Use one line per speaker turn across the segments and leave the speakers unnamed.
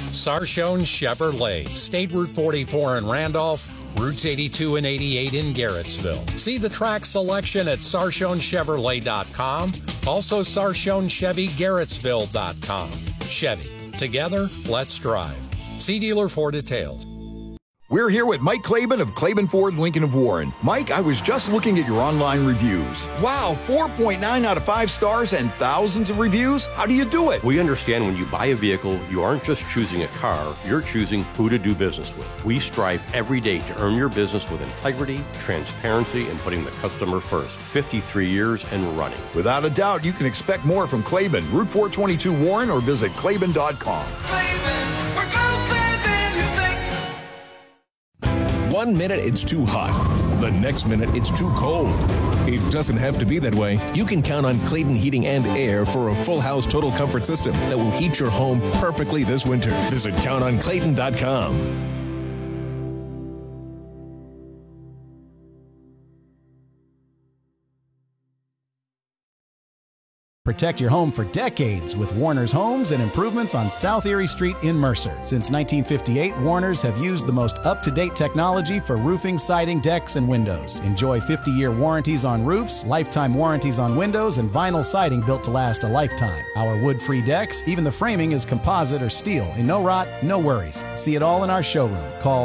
Sarshone Chevrolet, State Route 44 in Randolph, Routes 82 and 88 in Garrettsville. See the track selection at SarshoneChevrolet.com. Also, SarshonChevyGarrettsville.com. Chevy. Together, let's drive. See dealer for details.
We're here with Mike Claiborne of Claiborne Ford Lincoln of Warren. Mike, I was just looking at your online reviews. Wow, 4.9 out of 5 stars and thousands of reviews? How do you do it?
We understand when you buy a vehicle, you aren't just choosing a car, you're choosing who to do business with. We strive every day to earn your business with integrity, transparency, and putting the customer first. 53 years and running.
Without a doubt, you can expect more from Claiborne, Route 422 Warren, or visit Claiborne.com.
Claiborne, we're closer than you think.
1 minute it's too hot. The next minute it's too cold. It doesn't have to be that way. You can count on Clayton Heating and Air for a full house total comfort system that will heat your home perfectly this winter. Visit CountOnClayton.com.
Protect your home for decades with Warner's Homes and Improvements on South Erie Street in Mercer. Since 1958, Warner's have used the most up-to-date technology for roofing, siding, decks, and windows. Enjoy 50-year warranties on roofs, lifetime warranties on windows, and vinyl siding built to last a lifetime. Our wood-free decks, even the framing is composite or steel. And no rot, no worries. See it all in our showroom. Call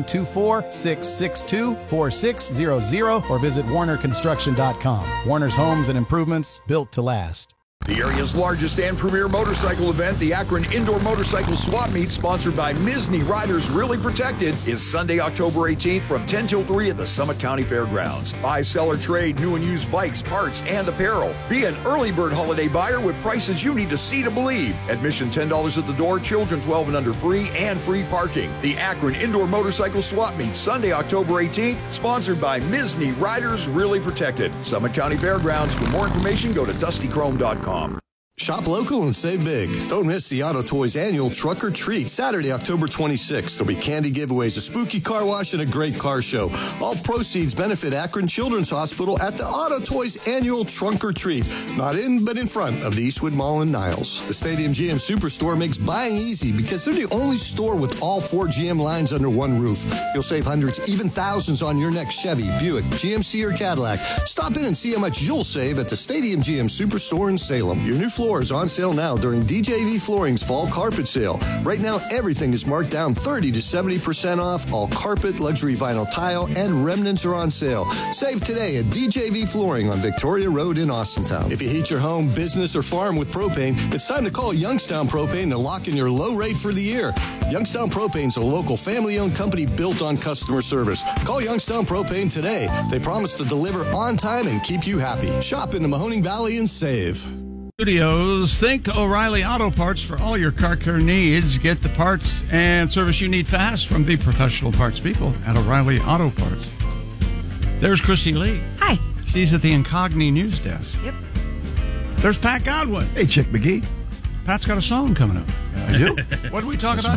724-662-4600 or visit WarnerConstruction.com. Warner's Homes and Improvements, built to last.
The area's largest and premier motorcycle event, the Akron Indoor Motorcycle Swap Meet, sponsored by Misney Riders Really Protected, is Sunday, October 18th from 10 till 3 at the Summit County Fairgrounds. Buy, sell, or trade new and used bikes, parts, and apparel. Be an early bird holiday buyer with prices you need to see to believe. Admission $10 at the door, children 12 and under free, and free parking. The Akron Indoor Motorcycle Swap Meet, Sunday, October 18th, sponsored by Misney Riders Really Protected. Summit County Fairgrounds. For more information, go to DustyChrome.com.
Shop local and save big. Don't miss the Auto Toys annual Truck or Treat, Saturday, October 26th. There'll be candy giveaways, a spooky car wash, and a great car show. All proceeds benefit Akron Children's Hospital at the Auto Toys annual Trunk or Treat. Not in, but in front of the Eastwood Mall in Niles. The Stadium GM Superstore makes buying easy because they're the only store with all 4 GM lines under one roof. You'll save hundreds, even thousands on your next Chevy, Buick, GMC, or Cadillac. Stop in and see how much you'll save at the Stadium GM Superstore in Salem. Your new floor is on sale now during DJV Flooring's fall carpet sale. Right now, everything is marked down 30 to 70% off. All carpet, luxury vinyl tile, and remnants are on sale. Save today at DJV Flooring on Victoria Road in Austintown. If you heat your home, business, or farm with propane, it's time to call Youngstown Propane to lock in your low rate for the year. Youngstown Propane's a local family-owned company built on customer service. Call Youngstown Propane today. They promise to deliver on time and keep you happy. Shop in the Mahoning Valley and save.
Studios, think O'Reilly Auto Parts for all your car care needs. Get the parts and service you need fast from the professional parts people at O'Reilly Auto Parts. There's Christy Lee.
Hi.
She's at the Incogni News Desk.
Yep.
There's Pat Godwin.
Hey, Chick McGee.
Pat's got a song coming up.
I do?
What did we talk about?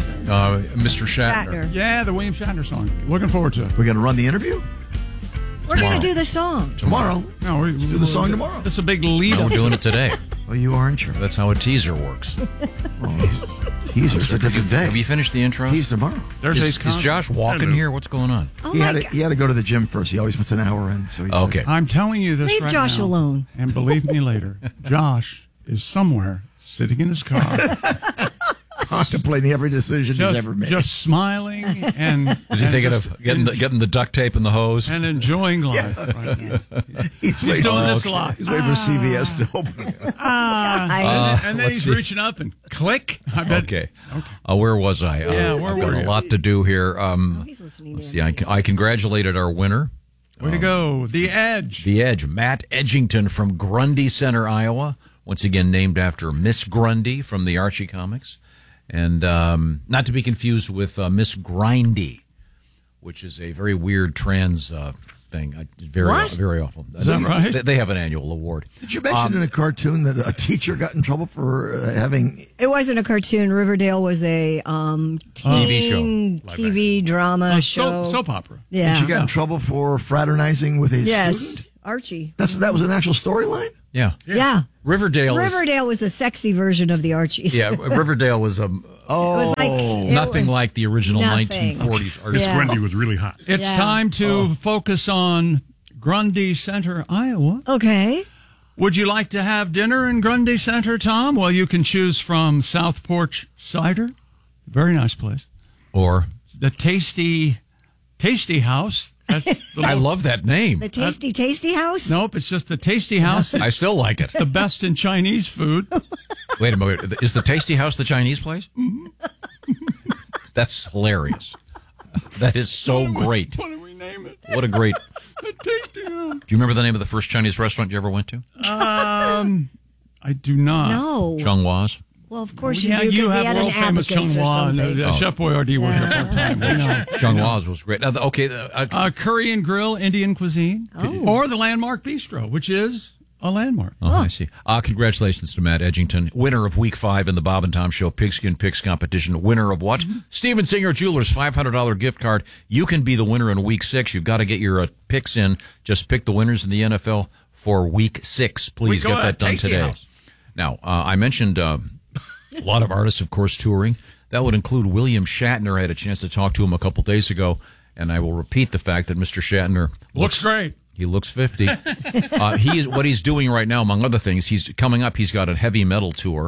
Mr. Shatner.
Yeah, the William Shatner song. Looking forward to it.
We're going to run the interview?
We're going to do the song.
Tomorrow.
No,
Let's do the song tomorrow.
It's a big lead.
No, we're doing it today.
Well, you aren't sure.
That's how a teaser works.
Teaser's a different day.
Have you finished the intro?
Tease tomorrow.
Is Josh walking here? What's going on?
Oh
He had to go to the gym first. He always puts an hour in. So
Okay.
I'm telling you this
Leave
right
Josh
now,
alone.
And believe me later, Josh is somewhere sitting in his car.
Contemplating every decision he's ever made.
Just smiling and
Is he thinking of getting the duct tape and the hose?
and enjoying life. Right?
He's
He's doing this a lot.
He's waiting for CVS to open.
And then he's reaching up and click. I bet.
Okay. Where was I?
Yeah, where
I've
were
got
you?
a lot to do here.
He's listening
Let's
to
see. I congratulated our winner.
Way to go. The Edge.
The Edge, Matt Edgington from Grundy Center, Iowa. Once again named after Miss Grundy from the Archie comics. And not to be confused with Miss Grindy, which is a very weird trans thing. Very awful.
Is that right?
They have an annual award.
Did you mention in a cartoon that a teacher got in trouble for having...
It wasn't a cartoon. Riverdale was a TV drama show.
Soap opera.
Yeah.
And she got in trouble for fraternizing with a student?
Archie.
That was an actual storyline?
Yeah.
Yeah.
Riverdale
was a sexy version of the Archies.
Yeah, Riverdale was a
Oh,
was like
Nothing like the original
Nothing.
1940s.
Miss
Yeah.
Grundy was really hot.
It's
Yeah.
time to focus on Grundy Center, Iowa.
Okay.
Would you like to have dinner in Grundy Center, Tom? Well, you can choose from South Porch Cider, very nice place.
Or
The Tasty House. That's the
I
local-
love that name.
The Tasty House?
Nope, it's just the Tasty House.
I still like it.
The best in Chinese food.
Wait a minute. Is the Tasty House the Chinese place? That's hilarious. That is so great.
What do we name it?
What a great.
The Tasty House.
Do you remember the name of the first Chinese restaurant you ever went to?
I do not.
No.
Chonghua's.
Well, of course
Yeah,
you do,
you
because
have
they had an
world famous
abacus or
Chonghua. And,
something.
Chef Boyardee was up on time. We know.
Chonghua's was great. Okay.
Curry and Grill Indian cuisine, or the Landmark Bistro, which is a landmark.
I see. Congratulations to Matt Edgington, winner of Week 5 in the Bob and Tom Show Pigskin Picks competition. Winner of what? Steven Singer Jewelers $500 gift card. You can be the winner in Week 6. You've got to get your picks in. Just pick the winners in the NFL for Week 6. Please
We go
get that
to
done
Tasty
today.
House.
Now, I mentioned a lot of artists, of course, touring. That would include William Shatner. I had a chance to talk to him a couple days ago, and I will repeat the fact that Mr. Shatner
Looks great.
He looks 50. What he's doing right now, among other things, he's coming up. He's got a heavy metal tour,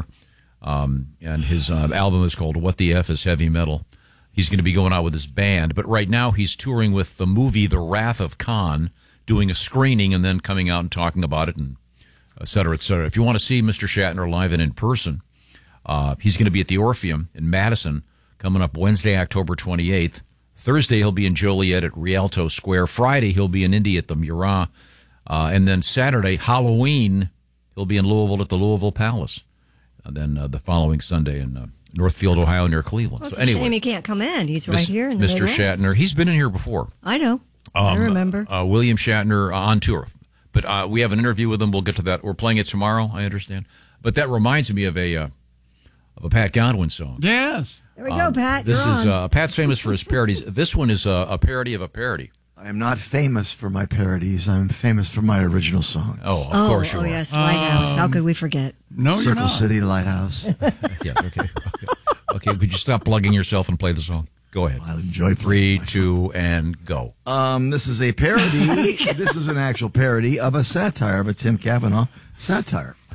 and his album is called "What the F is Heavy Metal." He's going to be going out with his band, but right now he's touring with the movie The Wrath of Khan, doing a screening and then coming out and talking about it, and et cetera, et cetera. If you want to see Mr. Shatner live and in person, he's going to be at the Orpheum in Madison coming up Wednesday, October 28th. Thursday, he'll be in Joliet at Rialto Square. Friday, he'll be in Indy at the Murat. And then Saturday, Halloween, he'll be in Louisville at the Louisville Palace. And then the following Sunday in Northfield, Ohio, near Cleveland.
Well, it's
So anyway,
a shame he can't come in. He's right here in the
Mr.
Midwest.
Shatner, he's been in here before.
I know. I remember.
William Shatner on tour. But we have an interview with him. We'll get to that. We're playing it tomorrow, I understand. But that reminds me of a Pat Godwin song.
Yes.
There we go, Pat.
This
You're
is
on.
Pat's famous for his parodies. This one is a parody of a parody.
I am not famous for my parodies. I'm famous for my original song.
Oh, of course you are.
Yes, Lighthouse. How could we forget?
No, you're
Circle
not.
City Lighthouse.
Yeah, okay. Okay, could you stop plugging yourself and play the song? Go ahead.
I'll enjoy
3,
playing
2, and go.
This is a parody. This is an actual parody of a satire, of a Tim Cavanaugh satire.